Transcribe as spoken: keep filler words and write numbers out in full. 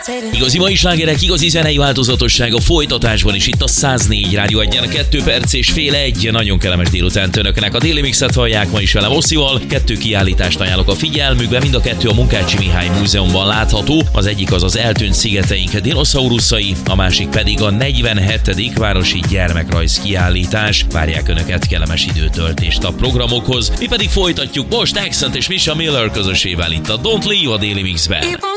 Igazi mai slágerek, igazi zenei változatosság a folytatásban is itt a száz négy Rádió Egyen, a kettő perc és fél egy. Nagyon kellemes délután önöknek. A Daily Mixet hallják ma is velem Osszival. Kettő kiállítást ajánlok a figyelmükbe, mind a kettő a Munkácsi Mihály Múzeumban látható. Az egyik az az eltűnt szigeteink dinoszauruszai, a másik pedig a negyvenhetedik városi gyermekrajz kiállítás. Várják önöket kellemes időtöltést a programokhoz. Mi pedig folytatjuk most Accent és Misha Miller közösével itt a Don't Leave a Daily Mixben.